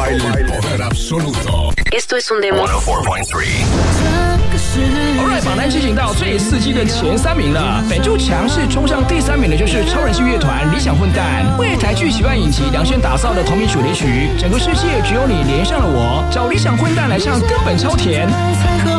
el poder absoluto. Esto es un demo. 104.3. Alright， 榜单进行到最刺激的前3名了。本周强势冲上第3名的就是超人气乐团理想混蛋，为台剧《喜欢影集》量身打造的同名主题曲《整个世界只有你连上了我》，找理想混蛋来唱根本超甜。